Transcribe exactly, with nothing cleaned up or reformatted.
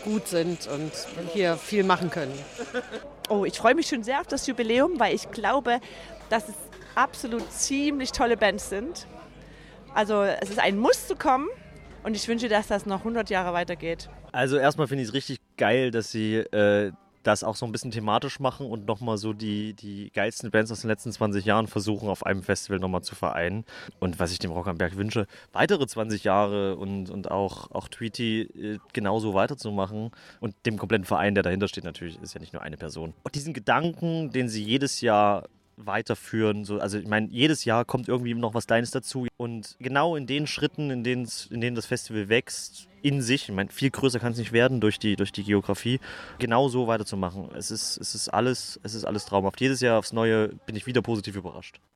gut sind und hier viel machen können. Oh, ich freue mich schon sehr auf das Jubiläum, weil ich glaube, dass es absolut ziemlich tolle Bands sind. Also es ist ein Muss zu kommen und ich wünsche, dass das noch hundert Jahre weitergeht. Also erstmal finde ich es richtig geil, dass sie äh, das auch so ein bisschen thematisch machen und nochmal so die, die geilsten Bands aus den letzten zwanzig Jahren versuchen, auf einem Festival nochmal zu vereinen. Und was ich dem Rock am Berg wünsche, weitere zwanzig Jahre und, und auch, auch Tweety äh, genauso weiterzumachen. Und dem kompletten Verein, der dahinter steht, natürlich, ist ja nicht nur eine Person. Und diesen Gedanken, den sie jedes Jahr weiterführen. So, also ich meine, jedes Jahr kommt irgendwie noch was Kleines dazu. Und genau in den Schritten, in denen, in denen das Festival wächst, in sich, ich meine, viel größer kann es nicht werden durch die, durch die Geografie, genau so weiterzumachen. Es ist, es ist alles, es ist alles traumhaft. Jedes Jahr aufs Neue bin ich wieder positiv überrascht.